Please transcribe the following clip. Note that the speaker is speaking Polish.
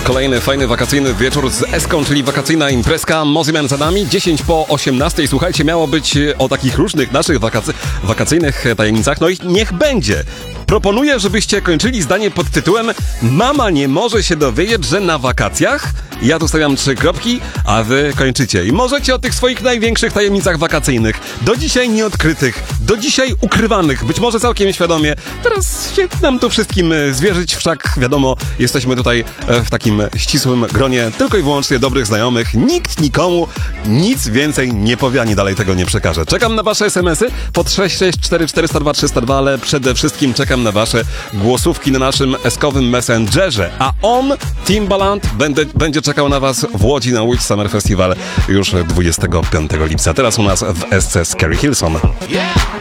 Kolejny fajny wakacyjny wieczór z Eską, czyli wakacyjna imprezka. Mozzyman za nami, 10 po 18. Słuchajcie, miało być o takich różnych naszych wakacyjnych tajemnicach. No i niech będzie. Proponuję, żebyście kończyli zdanie pod tytułem Mama nie może się dowiedzieć, że na wakacjach. Ja tu stawiam 3 kropki, a wy kończycie. I możecie o tych swoich największych tajemnicach wakacyjnych, do dzisiaj nieodkrytych, do dzisiaj ukrywanych, być może całkiem świadomie. Teraz się nam tu wszystkim zwierzyć, wszak wiadomo, jesteśmy tutaj w takim ścisłym gronie tylko i wyłącznie dobrych znajomych. Nikt nikomu nic więcej nie powie, ani dalej tego nie przekaże. Czekam na wasze SMS-y pod 664 402 302, ale przede wszystkim czekam na wasze głosówki na naszym eskowym Messengerze. A on, Timbaland, będzie czekał na was w Łodzi na Łódź Summer Festival już 25 lipca. Teraz u nas w SC Scary Hillson.